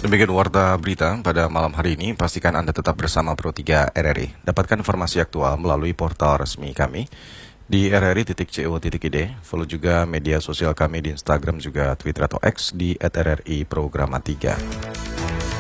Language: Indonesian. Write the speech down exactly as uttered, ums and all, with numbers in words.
Demikian warta berita pada malam hari ini. Pastikan Anda tetap bersama Pro tiga R R I. Dapatkan informasi aktual melalui portal resmi kami di r r i titik co titik i d. Follow juga media sosial kami di Instagram juga Twitter atau X di at r r i programa tiga.